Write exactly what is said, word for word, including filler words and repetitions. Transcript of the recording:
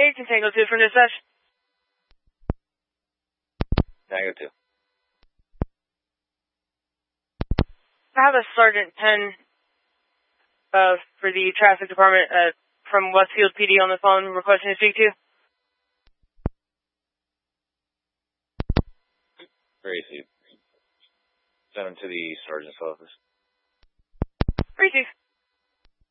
Agent Tango two from dispatch. Tango two. I have a Sergeant ten uh, for the traffic department uh, from Westfield P D on the phone requesting to speak to you. Gracie. Send him to the sergeant's office. Receive.